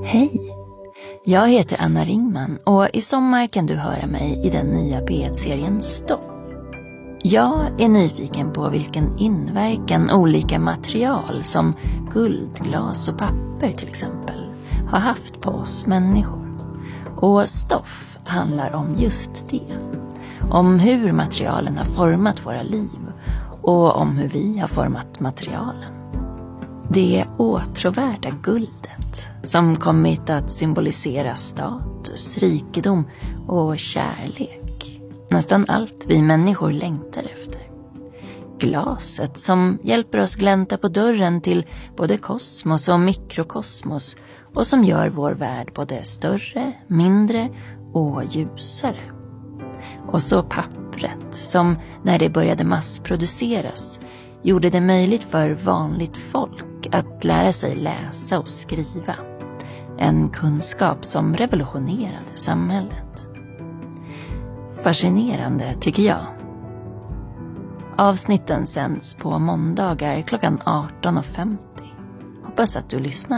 Hej! Jag heter Anna Ringman och i sommar kan du höra mig i den nya P1-serien Stoff. Jag är nyfiken på vilken inverkan olika material som guld, glas och papper till exempel har haft på oss människor. Och Stoff handlar om just det. Om hur materialen har format våra liv och om hur vi har format materialen. Det åtråvärda guldet som kommit att symbolisera status, rikedom och kärlek. Nästan allt vi människor längtar efter. Glaset som hjälper oss glänta på dörren till både kosmos och mikrokosmos och som gör vår värld både större, mindre och ljusare. Och så pappret som när det började massproduceras gjorde det möjligt för vanligt folk att lära sig läsa och skriva. En kunskap som revolutionerade samhället. Fascinerande tycker jag. Avsnitten sänds på måndagar klockan 18:50. Hoppas att du lyssnar.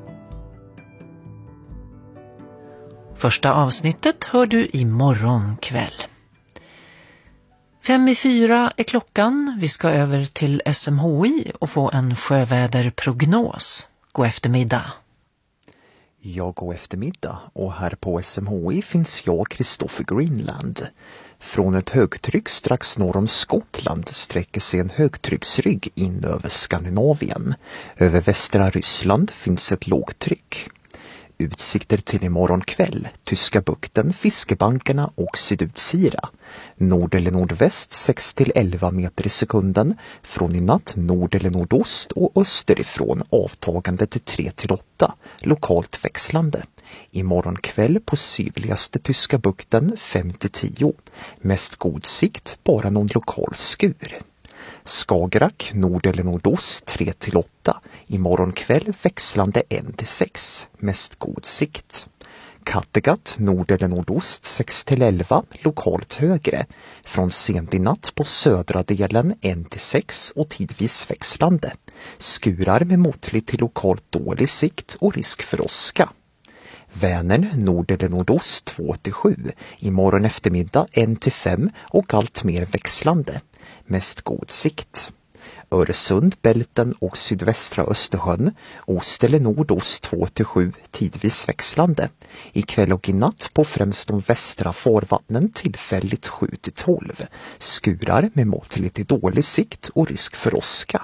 Första avsnittet hör du imorgon kväll. 3:55 är klockan. Vi ska över till SMHI och få en sjöväderprognos. God eftermiddag. Ja, god eftermiddag. Och här på SMHI finns jag, Christopher Greenland. Från ett högtryck strax norr om Skottland sträcker sig en högtrycksrygg in över Skandinavien. Över västra Ryssland finns ett lågtryck. Utsikter till imorgon kväll, Tyska bukten, fiskebankerna och Sydutsira. Nord eller nordväst 6-11 meter i sekunden. Från i natt nord eller nordost och österifrån avtagande till 3-8, lokalt växlande. Imorgon kväll på sydligaste Tyska bukten 5-10. Mest god sikt, bara någon lokal skur. Skagerrak, nord eller nordost 3-8. Imorgon kväll växlande 1-6. Mest god sikt. Kattegatt, nord eller nordost 6-11. Lokalt högre. Från sent i natt på södra delen 1-6 och tidvis växlande. Skurar med måttlig till lokalt dålig sikt och risk för åska. Vänern, nord eller nordost 2-7. Imorgon eftermiddag 1-5 och allt mer växlande. Mest god sikt. Öresund, Bälten och sydvästra Östersjön, ost eller nordost 2-7, tidvis växlande. Ikväll och i natt på främst de västra farvattnen tillfälligt 7-12. Skurar med måttligt till dålig sikt och risk för åska.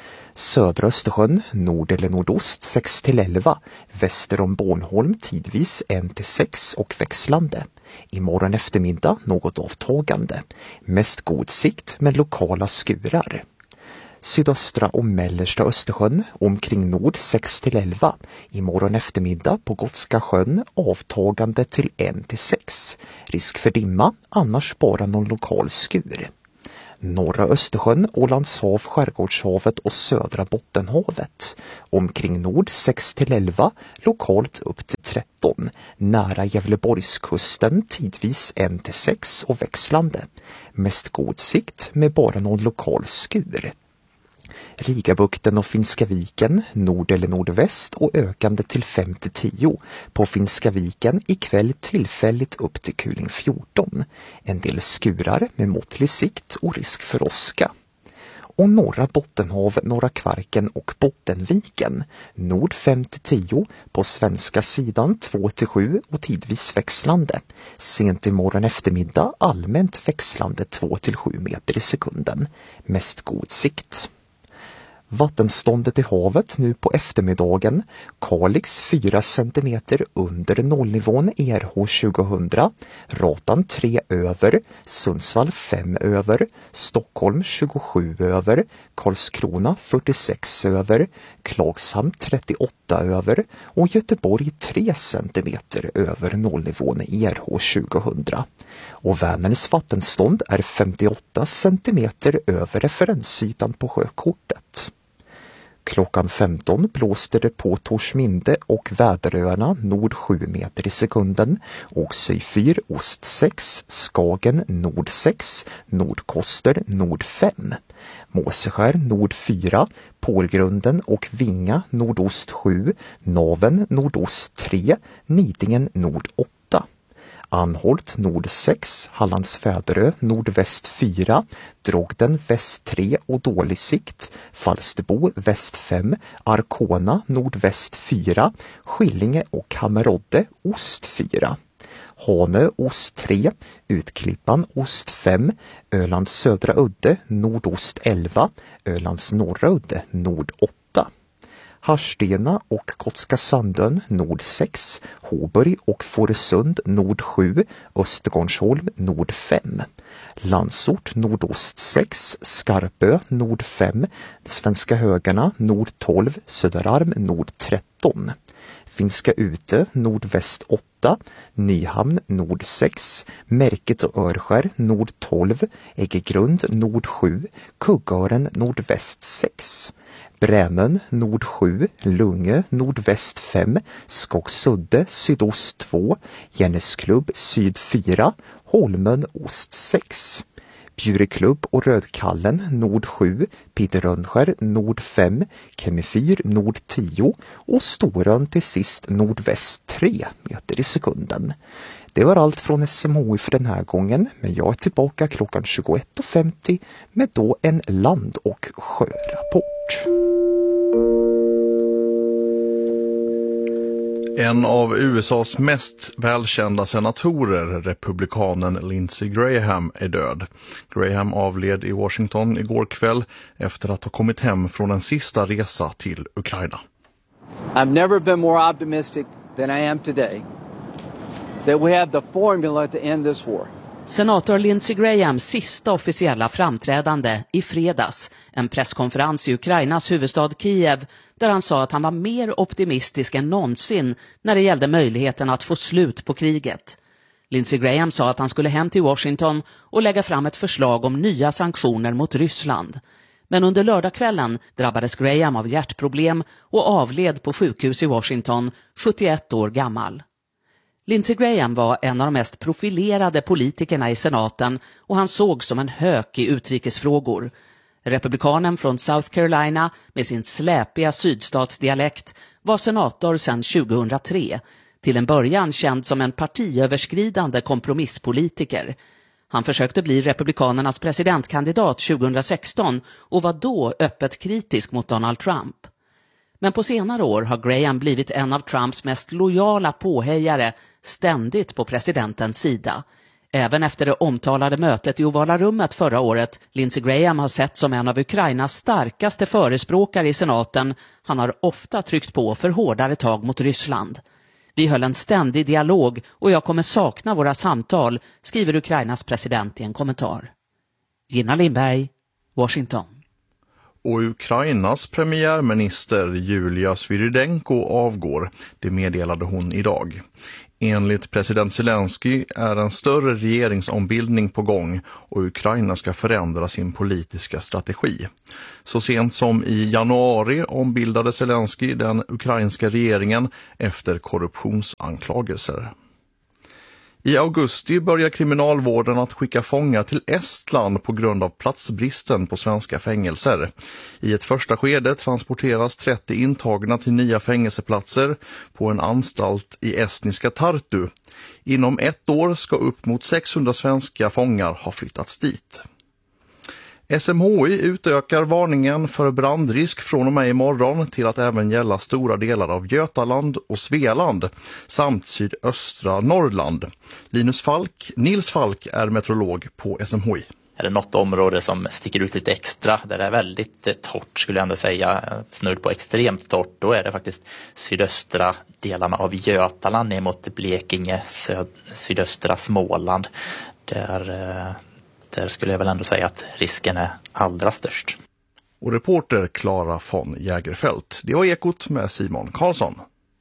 Södra Östersjön, nord eller nordost 6-11, väster om Bornholm tidvis 1-6 och växlande. Imorgon eftermiddag något avtagande. Mest god sikt med lokala skurar. Sydöstra och mellersta Östersjön omkring nord 6-11. Imorgon eftermiddag på Gotska sjön avtagande till 1-6. Risk för dimma, annars bara någon lokal skur. Norra Östersjön, Ålandshav, Skärgårdshavet och södra Bottenhavet. Omkring nord 6-11, lokalt upp till 13. Nära Gävleborgskusten tidvis 1-6 och växlande. Mest god sikt med bara någon lokal skur. Rigabukten och Finska viken, nord eller nordväst och ökande till 5-10. På Finska viken ikväll tillfälligt upp till kuling 14. En del skurar med måttlig sikt och risk för åska. Och norra Bottenhav, norra Kvarken och Bottenviken. Nord 5-10, på svenska sidan 2-7 och tidvis växlande. Sent imorgon eftermiddag allmänt växlande 2-7 meter i sekunden. Mest god sikt. Vattenståndet i havet nu på eftermiddagen. Kalix 4 cm under nollnivån RH 2000. Ratan 3 över. Sundsvall 5 över. Stockholm 27 över. Karlskrona 46 över. Klagshamn 38 över. Och Göteborg 3 cm över nollnivån RH 2000. Och Vänerns vattenstånd är 58 cm över referensytan på sjökortet. Klockan 15 blåste det på Torsminde och Väderöarna nord 7 meter i sekunden, Oxö 4, ost 6, Skagen nord 6, Nordkoster nord 5, Måseskär nord 4, Pålgrunden och Vinga nordost 7, Naven nordost 3, Nidingen nord 8. Anholt nord 6, Hallandsfäderö nordväst 4, Drogden väst 3 och dålig sikt, Falsterbo väst 5, Arkona nordväst 4, Skillinge och Hammerodde ost 4. Hanö ost 3, Utklippan ost 5, Ölands södra udde nordost 11, Ölands norra udde nord 8. Harstena och Gotska Sandön nord 6, Håborg och Fårösund nord 7, Östergårdsholm nord 5, Landsort nordost 6, Skarpö nord 5, Svenska Högarna nord 12, Söderarm nord 13, Finska Ute nordväst 8, Nyhamn nord 6, Märket och Örskär nord 12, Äggegrund nord 7, Kuggören nordväst 6, Brämön nord 7, Lunge nordväst 5, Skogsudde sydost 2, Järnesklubb syd 4, Holmön ost 6. Bjureklubb och Rödkallen nord 7, Piterrönnskär nord 5, Kemifyr nord 10 och Storön till sist nordväst 3 meter i sekunden. Det var allt från SMHI för den här gången, men jag är tillbaka klockan 21.50 med då en land- och sjörapport. En av USAs mest välkända senatorer, republikanen Lindsey Graham, är död. Graham avled i Washington igår kväll efter att ha kommit hem från en sista resa till Ukraina. I've never been more optimistic than I am today that we have the formula to end this war. Senator Lindsey Grahams sista officiella framträdande i fredags, en presskonferens i Ukrainas huvudstad Kiev, där han sa att han var mer optimistisk än någonsin när det gällde möjligheten att få slut på kriget. Lindsey Graham sa att han skulle hem till Washington och lägga fram ett förslag om nya sanktioner mot Ryssland. Men under lördagskvällen drabbades Graham av hjärtproblem och avled på sjukhus i Washington, 71 år gammal. Lindsey Graham var en av de mest profilerade politikerna i senaten och han såg som en hök i utrikesfrågor. Republikanen från South Carolina med sin släpiga sydstatsdialekt var senator sedan 2003, till en början känd som en partiöverskridande kompromisspolitiker. Han försökte bli republikanernas presidentkandidat 2016 och var då öppet kritisk mot Donald Trump. Men på senare år har Graham blivit en av Trumps mest lojala påhejare, ständigt på presidentens sida. Även efter det omtalade mötet i Ovala rummet förra året, Lindsey Graham har sett som en av Ukrainas starkaste förespråkare i senaten. Han har ofta tryckt på för hårdare tag mot Ryssland. Vi höll en ständig dialog och jag kommer sakna våra samtal, skriver Ukrainas president i en kommentar. Gina Lindberg, Washington. Och Ukrainas premiärminister Julia Svyrydenko avgår, det meddelade hon idag. Enligt president Zelensky är en större regeringsombildning på gång och Ukraina ska förändra sin politiska strategi. Så sent som i januari ombildade Zelensky den ukrainska regeringen efter korruptionsanklagelser. I augusti börjar kriminalvården att skicka fångar till Estland på grund av platsbristen på svenska fängelser. I ett första skede transporteras 30 intagna till nya fängelseplatser på en anstalt i estniska Tartu. Inom ett år ska upp mot 600 svenska fångar ha flyttats dit. SMHI utökar varningen för brandrisk från och med imorgon till att även gälla stora delar av Götaland och Svealand samt sydöstra Norrland. Nils Falk är meteorolog på SMHI. Är det något område som sticker ut lite extra, där det är väldigt torrt skulle jag ändå säga, snudd på extremt torrt, då är det faktiskt sydöstra delarna av Götaland ner mot Blekinge, sydöstra Småland. Där skulle jag väl ändå säga att risken är allra störst. Och reporter Clara von Jägerfält. Det var Ekot med Simon Karlsson.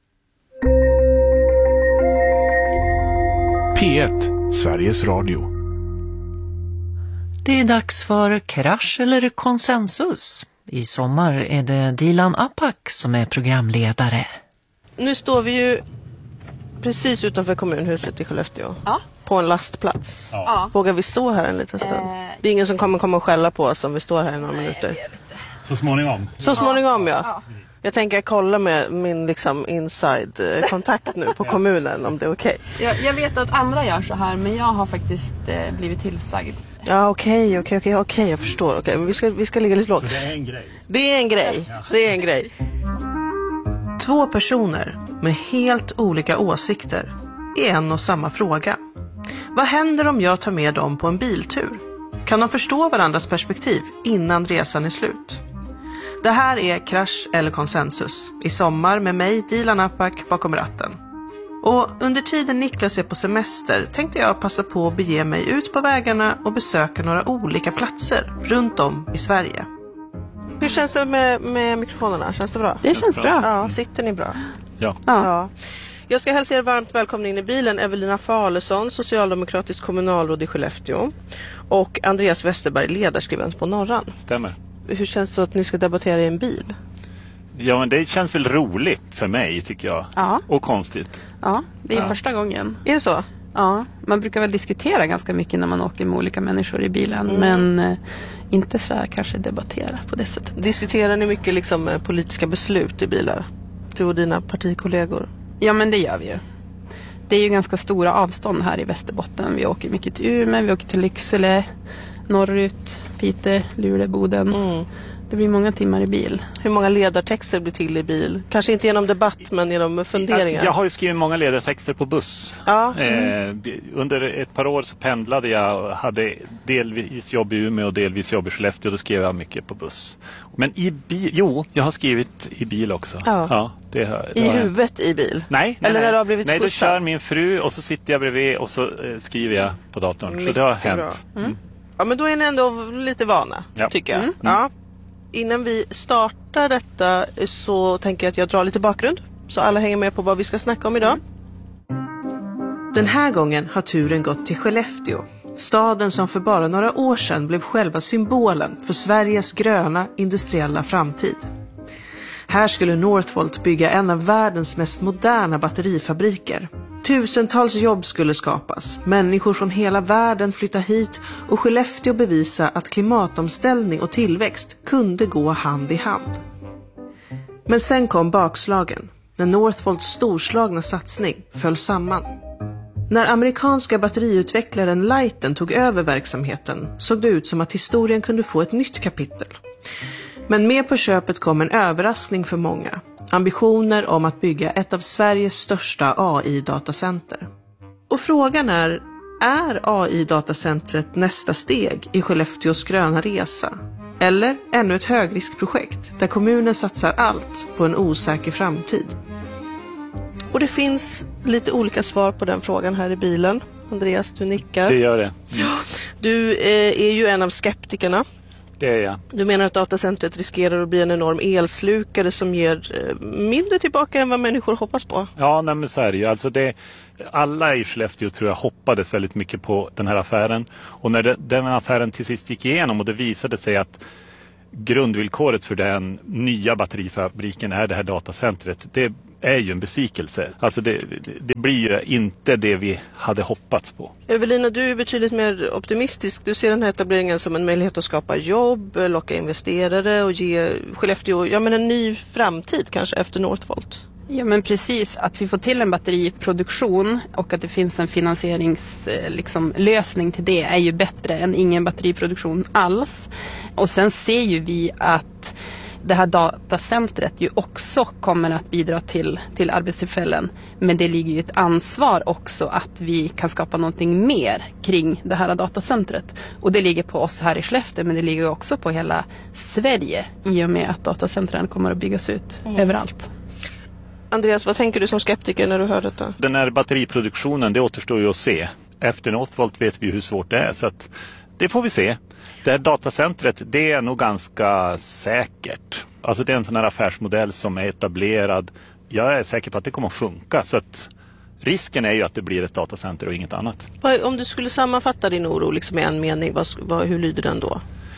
P1, Sveriges Radio. Det är dags för krasch eller konsensus. I sommar är det Dilan Apak som är programledare. Nu står vi ju precis utanför kommunhuset i Skellefteå. Ja. På en lastplats. Ja. Vågar vi stå här en liten stund? Det är ingen som kommer komma och skälla på oss om vi står här i några minuter. Så småningom. Så småningom, ja. Jag tänker kolla med min liksom inside-kontakt nu på kommunen om det är okej. Jag vet att andra gör så här, men jag har faktiskt blivit tillsagd. Ja, okej, jag förstår. Okej, men vi ska ligga lite lågt. Så det är en grej. Det är en grej. Ja. Det är en grej. Två personer med helt olika åsikter i en och samma fråga. Vad händer om jag tar med dem på en biltur? Kan de förstå varandras perspektiv innan resan är slut? Det här är Krasch eller konsensus. I sommar med mig, Dilan Apak, bakom ratten. Och under tiden Niklas är på semester tänkte jag passa på att bege mig ut på vägarna och besöka några olika platser runt om i Sverige. Hur känns det med mikrofonerna? Känns det bra? Det känns bra. Ja, sitter ni bra? Ja. Jag ska hälsa er varmt välkomna in i bilen Evelina Falesson, socialdemokratisk kommunalråd i Skellefteå, och Andreas Westerberg, ledarskribent på Norran. Stämmer. Hur känns det att ni ska debattera i en bil? Ja, men det känns väl roligt för mig, tycker jag. Ja. Och konstigt. Ja, det är första gången. Är det så? Ja, man brukar väl diskutera ganska mycket när man åker med olika människor i bilen. Men inte så här kanske debattera på det sättet. Diskuterar ni mycket liksom politiska beslut i bilar? Du och dina partikollegor? Ja, men det gör vi ju. Det är ju ganska stora avstånd här i Västerbotten. Vi åker mycket till Umeå, vi åker till Lycksele, norrut, Piteå, Luleå, Boden. Det blir många timmar i bil. Hur många ledartexter blir till i bil? Kanske inte genom debatt, men genom funderingar. Jag har ju skrivit många ledartexter på buss. Ja. Under ett par år så pendlade jag och hade delvis jobb i Umeå och delvis jobb i Skellefteå. Då skrev jag mycket på buss. Men i bil, jag har skrivit i bil också. Ja. I huvudet i bil? Nej. Eller när du har blivit Nej, då skjutsad? kör min fru och så sitter jag bredvid och så skriver jag på datorn. Så det har hänt. Ja, men då är ni ändå lite vana, tycker jag. Ja. Innan vi startar detta så tänker jag att jag drar lite bakgrund, så alla hänger med på vad vi ska snacka om idag. Den här gången har turen gått till Skellefteå. Staden som för bara några år sedan blev själva symbolen för Sveriges gröna industriella framtid. Här skulle Northvolt bygga en av världens mest moderna batterifabriker. Tusentals jobb skulle skapas, människor från hela världen flytta hit och Skellefteå bevisa att klimatomställning och tillväxt kunde gå hand i hand. Men sen kom bakslagen, när Northvolts storslagna satsning föll samman. När amerikanska batteriutvecklaren Lighten tog över verksamheten såg det ut som att historien kunde få ett nytt kapitel. Men med på köpet kom en överraskning för många. Ambitioner om att bygga ett av Sveriges största AI-datacenter. Och frågan är AI-datacentret nästa steg i Skellefteås gröna resa? Eller ännu ett högriskprojekt där kommunen satsar allt på en osäker framtid? Och det finns lite olika svar på den frågan här i bilen. Andreas, du nickar. Det gör det. Du är ju en av skeptikerna. Det är jag. Du menar att datacentret riskerar att bli en enorm elslukare som ger mindre tillbaka än vad människor hoppas på? Ja, nej, men så är det ju. Alltså alla i Skellefteå tror jag hoppades väldigt mycket på den här affären. Och när den affären till sist gick igenom och det visade sig att grundvillkoret för den nya batterifabriken är det här datacentret, det är ju en besvikelse. Alltså det blir ju inte det vi hade hoppats på. Evelina, du är betydligt mer optimistisk. Du ser den här etableringen som en möjlighet att skapa jobb, locka investerare och ge Skellefteå en ny framtid kanske efter Northvolt. Ja, men precis. Att vi får till en batteriproduktion och att det finns en finansieringslösning till det är ju bättre än ingen batteriproduktion alls. Och sen ser ju vi att det här datacentret ju också kommer att bidra till arbetstillfällen. Men det ligger ju ett ansvar också att vi kan skapa någonting mer kring det här datacentret. Och det ligger på oss här i Skellefteå, men det ligger också på hela Sverige i och med att datacentren kommer att byggas ut överallt. Andreas, vad tänker du som skeptiker när du hör detta? Den här batteriproduktionen, det återstår ju att se. Efter Northvolt vet vi hur svårt det är, så att det får vi se. Det här datacentret, det är nog ganska säkert. Alltså det är en sån här affärsmodell som är etablerad. Jag är säker på att det kommer att funka, så att risken är ju att det blir ett datacenter och inget annat. Om du skulle sammanfatta din oro liksom i en mening, hur lyder den då?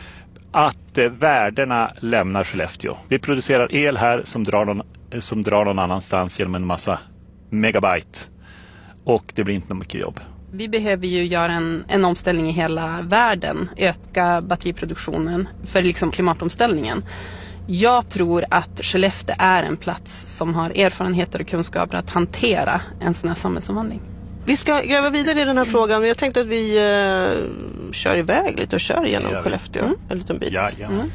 att värdena lämnar Skellefteå. Vi producerar el här som drar någon annanstans genom en massa megabyte. Och det blir inte mycket jobb. Vi behöver ju göra en omställning i hela världen, öka batteriproduktionen för liksom klimatomställningen. Jag tror att Skellefteå är en plats som har erfarenheter och kunskaper att hantera en sån här samhällsomvandling. Vi ska gräva vidare i den här frågan, men jag tänkte att vi kör iväg lite och kör igenom Skellefteå en liten bit. Ja.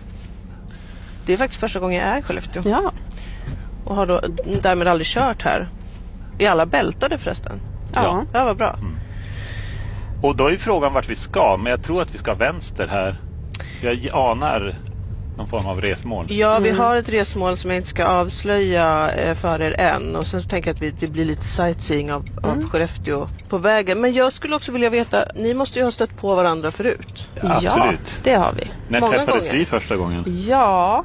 Det är faktiskt första gången jag är i Skellefteå. Ja. Och har då därmed aldrig kört här. Är alla bältade förresten? Ja. Ja, vad bra. Och då är frågan vart vi ska, men jag tror att vi ska vänster här. Jag anar någon form av resmål. Ja, vi har ett resmål som jag inte ska avslöja för er än. Och sen så tänker jag att det blir lite sightseeing av Skellefteå på vägen. Men jag skulle också vilja veta, ni måste ju ha stött på varandra förut. Ja, absolut. Ja, det har vi. När Många träffades gånger. vi första gången? Ja,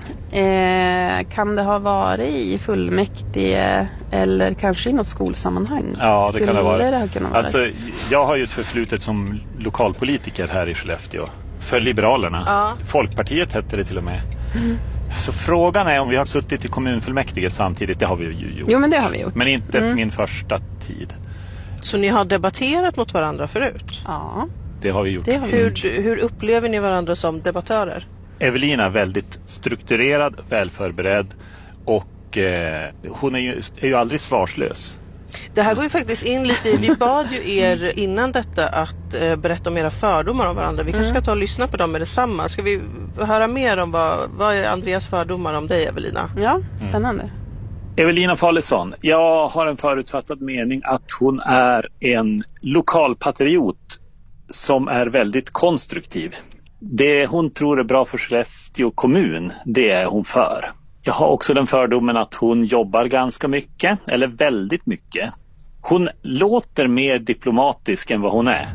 kan det ha varit i fullmäktige eller kanske i något skolsammanhang? Ja, det kan det vara. Det ha kunnat vara. Alltså, jag har ju ett förflutet som lokalpolitiker här i Skellefteå. För Liberalerna. Ja. Folkpartiet hette det till och med. Så frågan är om vi har suttit i kommunfullmäktige samtidigt. Det har vi ju gjort. Jo, men det har vi gjort. Men inte min första tid. Så ni har debatterat mot varandra förut? Ja, Det har vi gjort. det har vi gjort. Hur upplever ni varandra som debattörer? Evelina är väldigt strukturerad, välförberedd och hon är ju aldrig svarslös. Det här går ju faktiskt in lite i, vi bad ju er innan detta att berätta om era fördomar om varandra. Vi kanske ska ta och lyssna på dem med detsamma. Ska vi höra mer om vad är Andreas fördomar om dig, Evelina? Ja, spännande. Evelina Falesson, jag har en förutfattad mening att hon är en lokalpatriot som är väldigt konstruktiv. Det hon tror är bra för Skellefteå kommun, det är hon för. Jag har också den fördomen att hon jobbar ganska mycket, eller väldigt mycket. Hon låter mer diplomatisk än vad hon är.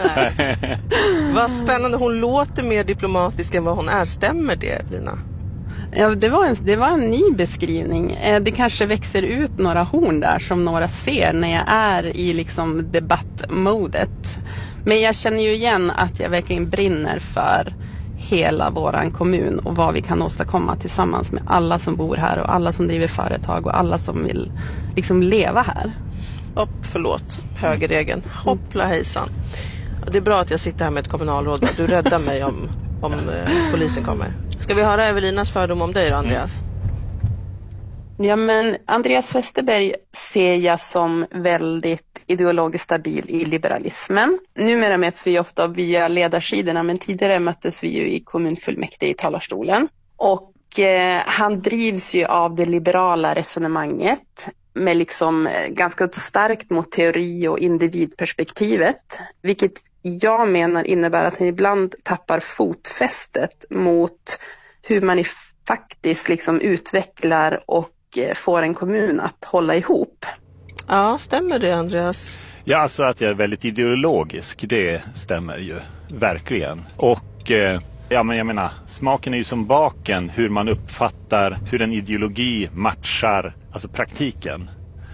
Vad spännande, hon låter mer diplomatisk än vad hon är. Stämmer det, Evelina? Ja, det var en ny beskrivning. Det kanske växer ut några horn där som några ser när jag är i liksom debattmodet. Men jag känner ju igen att jag verkligen brinner för hela våran kommun och vad vi kan åstadkomma tillsammans med alla som bor här och alla som driver företag och alla som vill liksom leva här. Förlåt, högerregeln. Hoppla hejsan. Det är bra att jag sitter här med ett kommunalråd. Du räddar mig om polisen kommer. Ska vi höra Evelinas fördom om dig då, Andreas? Ja, men Andreas Westerberg ser jag som väldigt ideologiskt stabil i liberalismen. Numera möts vi ofta via ledarsidorna, men tidigare möttes vi ju i kommunfullmäktige i talarstolen. Och han drivs ju av det liberala resonemanget med liksom ganska starkt mot teori och individperspektivet. Vilket jag menar innebär att han ibland tappar fotfästet mot hur man faktiskt liksom utvecklar och får en kommun att hålla ihop. Ja, stämmer det, Andreas? Ja, alltså att jag är väldigt ideologisk, det stämmer ju verkligen. Och ja, men jag menar, smaken är ju som baken hur man uppfattar hur en ideologi matchar, alltså praktiken.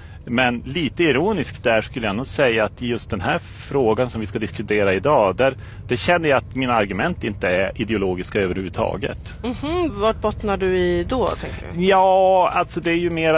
Men lite ironiskt där skulle jag nog säga att just den här frågan som vi ska diskutera idag, det känner jag att mina argument inte är ideologiska överhuvudtaget. Vart bottnar du i då, tänker du? Ja, alltså det är ju mer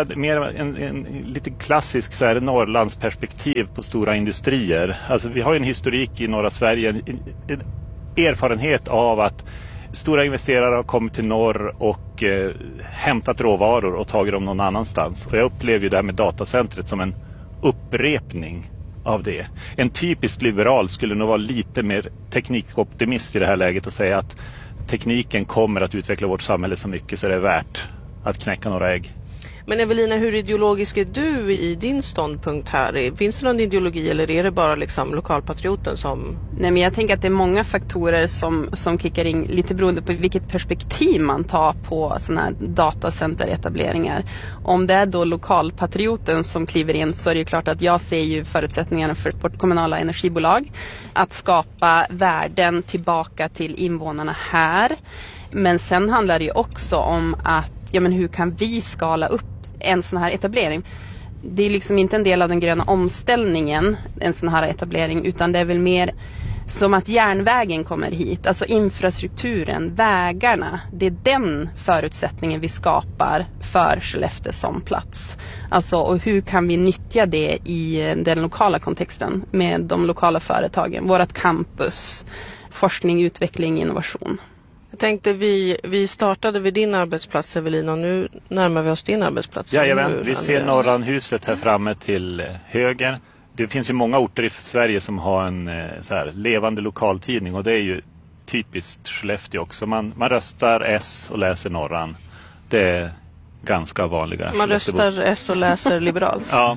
en lite klassisk så här, Norrlandsperspektiv på stora industrier. Alltså vi har ju en historik i norra Sverige, en erfarenhet av att stora investerare har kommit till norr och hämtat råvaror och tagit dem någon annanstans. Och jag upplever ju det här med datacentret som en upprepning av det. En typisk liberal skulle nog vara lite mer teknikoptimist i det här läget och säga att tekniken kommer att utveckla vårt samhälle så mycket så det är värt att knäcka några ägg. Men Evelina, hur ideologisk är du i din ståndpunkt här? Finns det någon ideologi eller är det bara liksom lokalpatrioten som... Nej, men jag tänker att det är många faktorer som kickar in lite beroende på vilket perspektiv man tar på sådana här datacenteretableringar. Om det är då lokalpatrioten som kliver in så är det ju klart att jag ser ju förutsättningarna för vårt kommunala energibolag att skapa värden tillbaka till invånarna här. Men sen handlar det ju också om att hur kan vi skala upp en sån här etablering? Det är liksom inte en del av den gröna omställningen, en sån här etablering, utan det är väl mer Som att järnvägen kommer hit, alltså infrastrukturen, vägarna, det är den förutsättningen vi skapar för Skellefteå som plats. Alltså, och hur kan vi nyttja det i den lokala kontexten med de lokala företagen, vårt campus, forskning, utveckling, innovation. Jag tänkte vi startade vid din arbetsplats, Evelina, och nu närmar vi oss din arbetsplats. Jajamän, vi ser Norranhuset här framme till höger. Det finns ju många orter i Sverige som har en så här levande lokaltidning, och det är ju typiskt Skellefteå också. Man röstar S och läser Norran. Det är ganska vanliga. Man röstar S och läser liberal. Ja.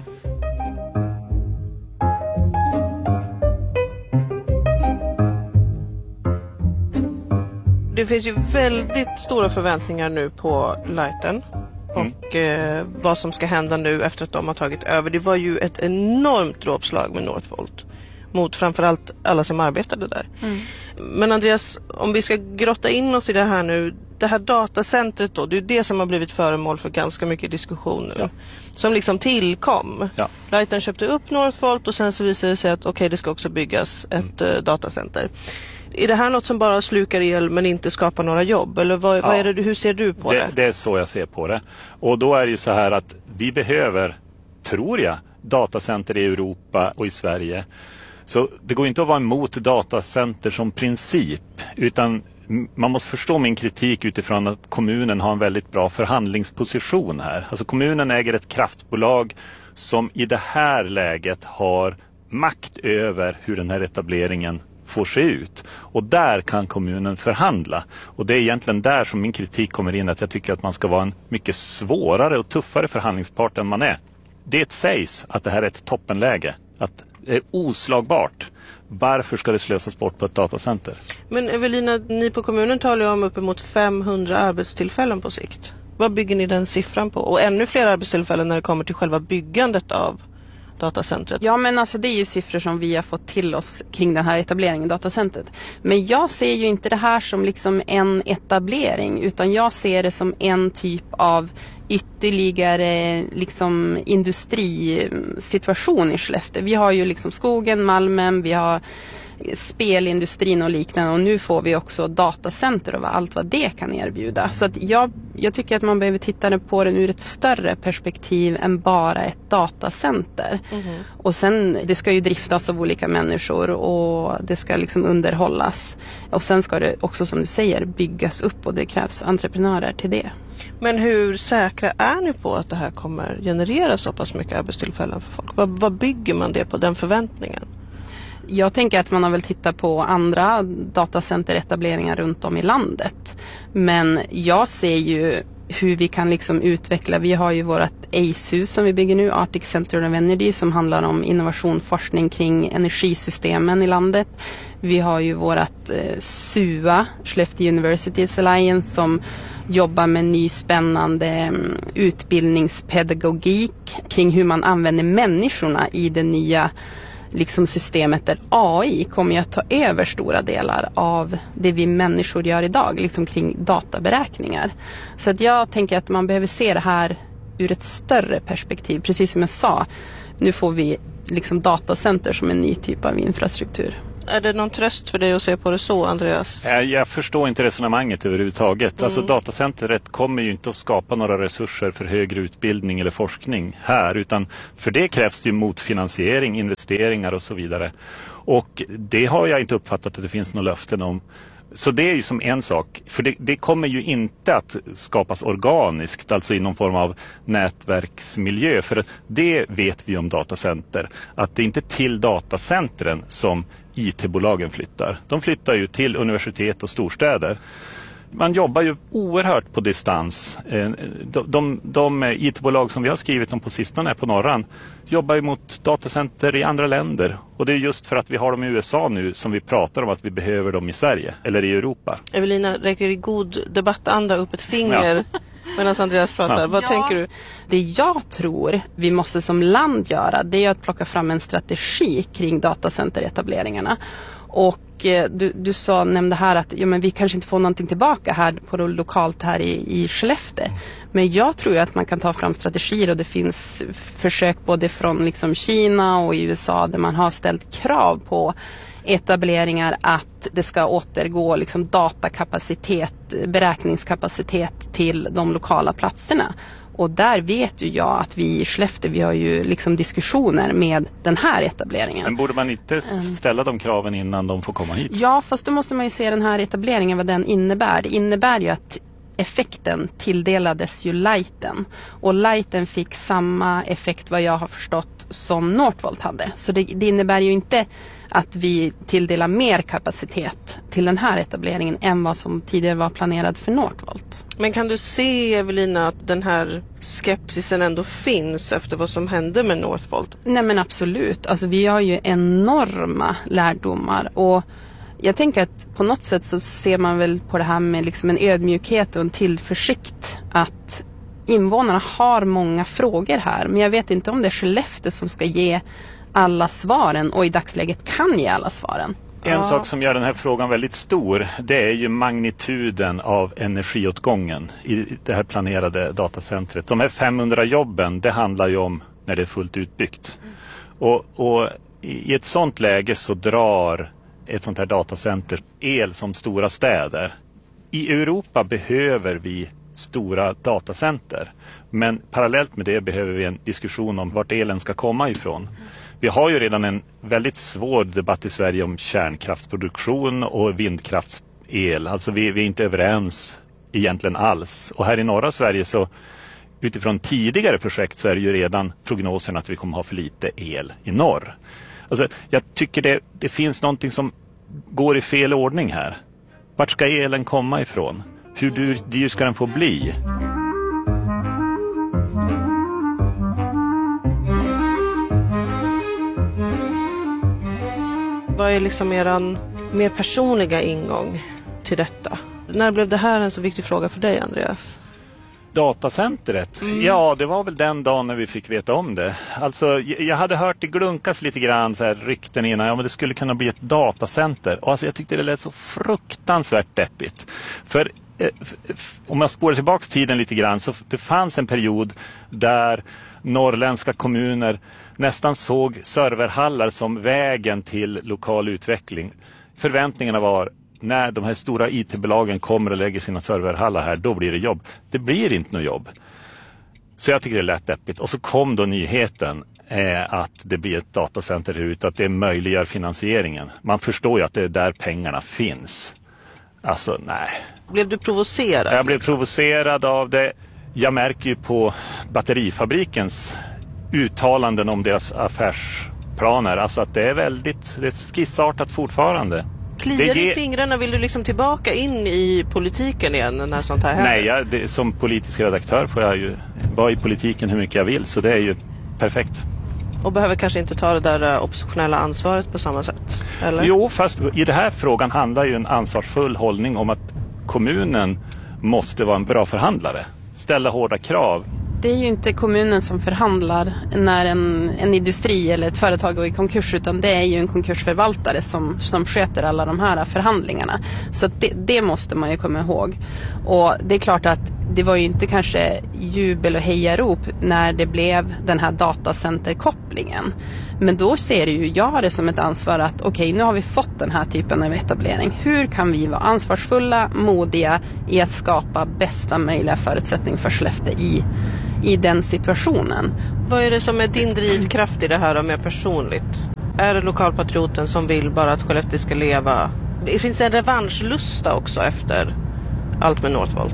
Det finns ju väldigt stora förväntningar nu på Lighten och vad som ska hända nu efter att de har tagit över. Det var ju ett enormt dråpslag med Northvolt mot framförallt alla som arbetade där. Men Andreas, om vi ska grotta in oss i det här nu, det här datacentret då, det är det som har blivit föremål för ganska mycket diskussion nu. Som liksom tillkom. Lighten köpte upp Northvolt och sen så visade det sig att det ska också byggas ett datacenter. Är det här något som bara slukar el men inte skapar några jobb? Eller vad är det, hur ser du på det? Det är så jag ser på det. Och då är det ju så här att vi behöver, tror jag, datacenter i Europa och i Sverige. Så det går inte att vara emot datacenter som princip, utan man måste förstå min kritik utifrån att kommunen har en väldigt bra förhandlingsposition här. Alltså kommunen äger ett kraftbolag som i det här läget har makt över hur den här etableringen får se ut. Och där kan kommunen förhandla. Och det är egentligen där som min kritik kommer in, att jag tycker att man ska vara en mycket svårare och tuffare förhandlingspart än man är. Det sägs att det här är ett toppenläge, att det är oslagbart. Varför ska det slösas bort på ett datacenter? Men Evelina, ni på kommunen talar ju om uppemot 500 arbetstillfällen på sikt. Vad bygger ni den siffran på? Och ännu fler arbetstillfällen när det kommer till själva byggandet av datacentret. Ja, men alltså det är ju siffror som vi har fått till oss kring den här etableringen, datacentret. Men jag ser ju inte det här som liksom en etablering, utan jag ser det som en typ av ytterligare liksom industrisituation i Skellefteå. Vi har ju liksom skogen, Malmen, vi har spelindustrin och liknande, och nu får vi också datacenter och allt vad det kan erbjuda. Så att jag tycker att man behöver titta på den ur ett större perspektiv än bara ett datacenter. Och sen, det ska ju driftas av olika människor och det ska liksom underhållas. Och sen ska det också, som du säger, byggas upp, och det krävs entreprenörer till det. Men hur säkra är ni på att det här kommer generera så pass mycket arbetstillfällen för folk? Vad bygger man det på, den förväntningen? Jag tänker att man har väl tittat på andra datacenteretableringar runt om i landet. Men jag ser ju hur vi kan liksom utveckla. Vi har ju vårt ACE-hus som vi bygger nu, Arctic Center of Energy, som handlar om innovation, forskning kring energisystemen i landet. Vi har ju vårt SUA, Skellefteå Universities Alliance, som jobbar med ny spännande utbildningspedagogik kring hur man använder människorna i det nya liksom systemet, där AI kommer att ta över stora delar av det vi människor gör idag, liksom kring databeräkningar. Så att jag tänker att man behöver se det här ur ett större perspektiv. Precis som jag sa, nu får vi liksom datacenter som en ny typ av infrastruktur. Är det någon tröst för dig att se på det så, Andreas? Jag förstår inte resonemanget överhuvudtaget. Alltså datacentret kommer ju inte att skapa några resurser för högre utbildning eller forskning här, utan för det krävs det ju motfinansiering, investeringar och så vidare. Och det har jag inte uppfattat att det finns några löften om. Så det är ju som en sak, för det kommer ju inte att skapas organiskt, alltså i någon form av nätverksmiljö, för det vet vi om datacenter, att det är inte till datacentren som IT-bolagen flyttar. De flyttar ju till universitet och storstäder. Man jobbar ju oerhört på distans. De IT-bolag som vi har skrivit om på sistone på Norran jobbar ju mot datacenter i andra länder. Och det är just för att vi har dem i USA nu som vi pratar om att vi behöver dem i Sverige eller i Europa. Evelina räcker i god debattanda upp ett finger medan Andreas pratar. Vad tänker du? Det jag tror vi måste som land göra, det är att plocka fram en strategi kring datacenteretableringarna. Och du nämnde här att men vi kanske inte får någonting tillbaka här på det lokalt här i Skellefteå. Men jag tror ju att man kan ta fram strategier, och det finns försök både från liksom Kina och i USA där man har ställt krav på etableringar att det ska återgå liksom datakapacitet, beräkningskapacitet till de lokala platserna. Och där vet ju jag att vi i Skellefteå, vi har ju liksom diskussioner med den här etableringen. Men borde man inte ställa de kraven innan de får komma hit? Ja, fast då måste man ju se den här etableringen, vad den innebär. Det innebär ju att effekten tilldelades ju Lighten. Och Lighten fick samma effekt, vad jag har förstått, som Northvolt hade. Så det innebär ju inte att vi tilldelar mer kapacitet till den här etableringen än vad som tidigare var planerad för Northvolt. Men kan du se, Evelina, att den här skepsisen ändå finns efter vad som hände med Northvolt? Nej, men absolut. Alltså vi har ju enorma lärdomar, och jag tänker att på något sätt så ser man väl på det här med liksom en ödmjukhet och en tillförsikt, att invånarna har många frågor här, men jag vet inte om det är Skellefteå som ska ge alla svaren och i dagsläget kan ge alla svaren. En sak som gör den här frågan väldigt stor, det är ju magnituden av energiåtgången i det här planerade datacentret. De här 500 jobben, det handlar ju om när det är fullt utbyggt. Och i ett sånt läge så drar ett sånt här datacenter el som stora städer. I Europa behöver vi stora datacenter, men parallellt med det behöver vi en diskussion om vart elen ska komma ifrån. Vi har ju redan en väldigt svår debatt i Sverige om kärnkraftsproduktion och vindkraftsel. Alltså vi är inte överens egentligen alls. Och här i norra Sverige så utifrån tidigare projekt så är det ju redan prognosen att vi kommer ha för lite el i norr. Alltså jag tycker det finns någonting som går i fel ordning här. Vart ska elen komma ifrån? Hur dyr ska den få bli? Vad är liksom eran mer personliga ingång till detta? När blev det här en så viktig fråga för dig, Andreas? Datacentret? Ja, det var väl den dagen när vi fick veta om det. Alltså, jag hade hört det glunkas lite grann så här rykten innan. Ja, men det skulle kunna bli ett datacenter. Och alltså, jag tyckte det lät så fruktansvärt deppigt. För om jag spårar tillbaka tiden lite grann, så det fanns en period där norrländska kommuner nästan såg serverhallar som vägen till lokal utveckling. Förväntningarna var, när de här stora IT-bolagen kommer och lägger sina serverhallar här, då blir det jobb. Det blir inte något jobb. Så jag tycker det är lätt deppigt. Och så kom då nyheten att det blir ett datacenter här ute, att det möjliggör finansieringen. Man förstår ju att det är där pengarna finns. Alltså, nej. Blev du provocerad? Jag blev provocerad av det. Jag märker ju på batterifabrikens uttalanden om deras affärsplaner, alltså att det är skissartat fortfarande. Kliar du i fingrarna, vill du liksom tillbaka in i politiken igen när sånt här händer? Nej, som politisk redaktör får jag ju vara i politiken hur mycket jag vill, så det är ju perfekt. Och behöver kanske inte ta det där oppositionella ansvaret på samma sätt, eller? Jo, fast i den här frågan handlar ju en ansvarsfull hållning om att kommunen måste vara en bra förhandlare, ställa hårda krav. Det är ju inte kommunen som förhandlar när en industri eller ett företag går i konkurs, utan det är ju en konkursförvaltare som sköter alla de här förhandlingarna. Så det måste man ju komma ihåg. Och det är klart att det var ju inte kanske jubel och hejarop när det blev den här datacenterkopplingen. Men då ser ju jag det som ett ansvar att okej, nu har vi fått den här typen av etablering. Hur kan vi vara ansvarsfulla, modiga i att skapa bästa möjliga förutsättning för Skellefteå i den situationen? Vad är det som är din drivkraft i det här mer personligt? Är det lokalpatrioten som vill bara att Skellefteå ska leva? Det finns en revanschlusta också efter allt med Northvolt.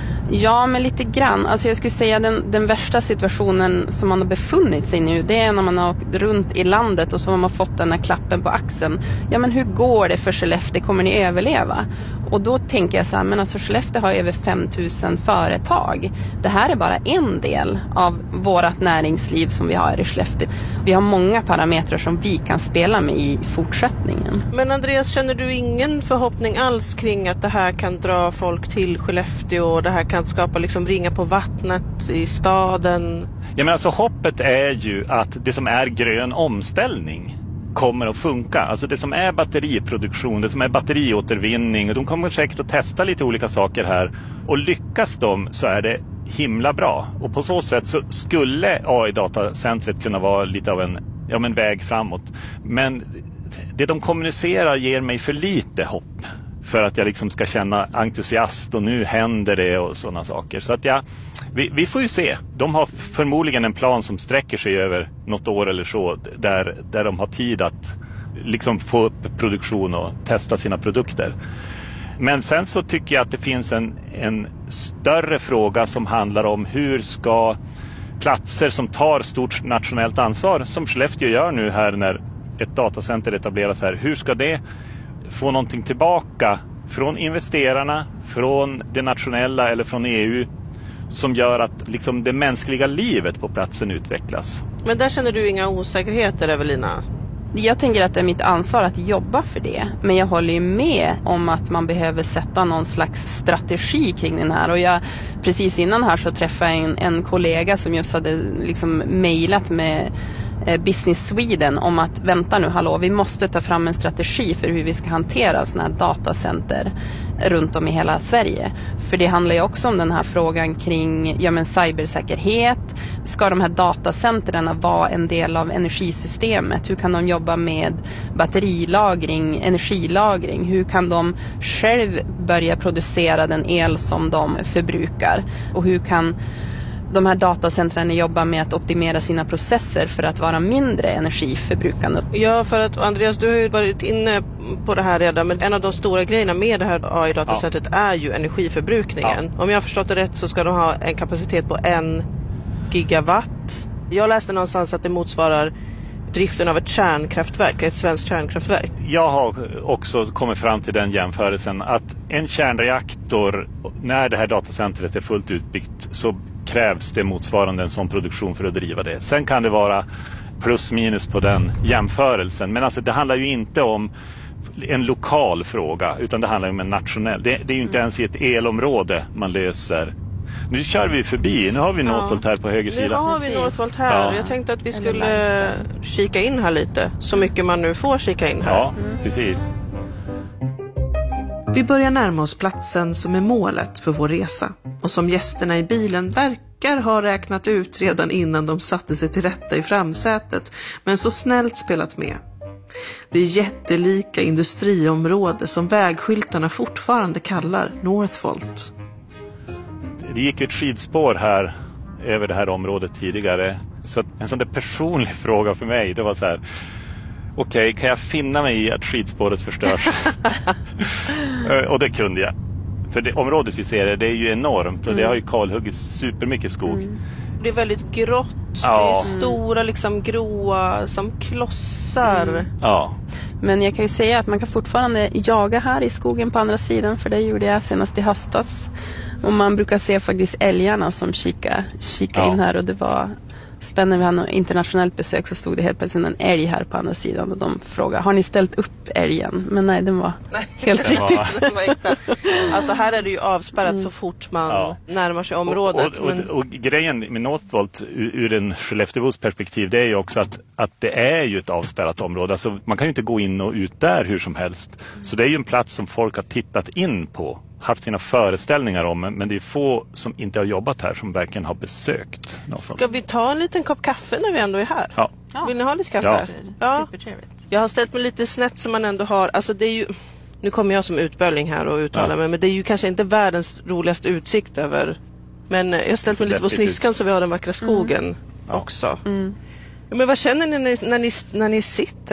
Ja, men lite grann. Alltså jag skulle säga den värsta situationen som man har befunnit sig nu, det är när man har åkt runt i landet och så har man fått den här klappen på axeln. Ja, men hur går det för Skellefteå? Kommer ni överleva? Och då tänker jag så här, men alltså Skellefteå har över 5000 företag. Det här är bara en del av vårt näringsliv som vi har i Skellefteå. Vi har många parametrar som vi kan spela med i fortsättningen. Men Andreas, känner du ingen förhoppning alls kring att det här kan dra folk till Skellefteå och det här kan skapa liksom ringa på vattnet i staden? Ja, men alltså hoppet är ju att det som är grön omställning kommer att funka. Alltså det som är batteriproduktion, det som är batteriåtervinning, och de kommer säkert att testa lite olika saker här, och lyckas de så är det himla bra. Och på så sätt så skulle AI-datacentret kunna vara lite av en väg framåt. Men det de kommunicerar ger mig för lite hopp för att jag liksom ska känna entusiast och nu händer det och sådana saker. Så att vi får ju se. De har förmodligen en plan som sträcker sig över något år eller så där de har tid att liksom få upp produktion och testa sina produkter. Men sen så tycker jag att det finns en större fråga som handlar om hur ska platser som tar stort nationellt ansvar, som Skellefteå gör nu här när ett datacenter etableras här, hur ska det få någonting tillbaka från investerarna, från det nationella eller från EU som gör att liksom det mänskliga livet på platsen utvecklas. Men där känner du inga osäkerheter, Evelina? Jag tänker att det är mitt ansvar att jobba för det. Men jag håller ju med om att man behöver sätta någon slags strategi kring den här. Och precis innan här så träffade jag en kollega som just hade liksom mejlat med Business Sweden om att vänta nu, hallå, vi måste ta fram en strategi för hur vi ska hantera sådana här datacenter runt om i hela Sverige. För det handlar ju också om den här frågan kring cybersäkerhet. Ska de här datacenterna vara en del av energisystemet? Hur kan de jobba med batterilagring, energilagring? Hur kan de själv börja producera den el som de förbrukar? Och hur kan de här datacentren jobbar med att optimera sina processer för att vara mindre energiförbrukande? Ja, för att Andreas, du har ju varit inne på det här redan, men en av de stora grejerna med det här AI-datacentret är ju energiförbrukningen. Ja. Om jag har förstått det rätt så ska de ha en kapacitet på 1 gigawatt. Jag läste någonstans att det motsvarar driften av ett kärnkraftverk, ett svenskt kärnkraftverk. Jag har också kommit fram till den jämförelsen att en kärnreaktor, när det här datacentret är fullt utbyggt, så krävs det motsvarande en sån produktion för att driva det. Sen kan det vara plus minus på den jämförelsen. Men alltså det handlar ju inte om en lokal fråga, utan det handlar om en nationell. Det är ju inte ens i ett elområde man löser. Nu kör vi förbi. Nu har vi Northvolt här på höger sida. Nu har vi Northvolt här. Ja. Jag tänkte att vi skulle kika in här lite. Så mycket man nu får kika in här. Ja, precis. Vi börjar närma oss platsen som är målet för vår resa. Och som gästerna i bilen verkar ha räknat ut redan innan de satte sig till rätta i framsätet. Men så snällt spelat med. Det är jättelika industriområde som vägskyltarna fortfarande kallar Northvolt. Det gick ett skidspår här över det här området tidigare. Så en sån där personlig fråga för mig, det var så här: okej, kan jag finna mig i att skidspåret förstörs? Och det kunde jag. För det området vi ser det är ju enormt och det har ju kalhuggits supermycket skog. Det är väldigt grått, det är stora liksom gråa som klossar. Ja. Men jag kan ju säga att man kan fortfarande jaga här i skogen på andra sidan, för det gjorde jag senast i höstas. Och man brukar se faktiskt älgarna som kika in här, och det var spännande. Vi hade något internationellt besök, så stod det helt plötsligt en älg här på andra sidan och de frågade, har ni ställt upp älgen? Men nej, den var helt riktigt. Alltså här är det ju avspärrat så fort man närmar sig området. Och grejen med Northvolt ur en Skellefteås perspektiv, det är ju också att det är ju ett avspärrat område. Alltså man kan ju inte gå in och ut där hur som helst. Så det är ju en plats som folk har tittat in på, haft sina föreställningar om, men det är få som inte har jobbat här som verkligen har besökt. Ska vi ta en liten kopp kaffe när vi ändå är här? Ja. Vill ni ha lite kaffe? Ja. Supertrevligt. Jag har ställt mig lite snett som man ändå har, alltså det är ju, nu kommer jag som utbölling här och uttalar mig, men det är ju kanske inte världens roligaste utsikt över, men jag har ställt mig lite på sniskan så vi har den vackra skogen också. Men vad känner ni när ni sitter?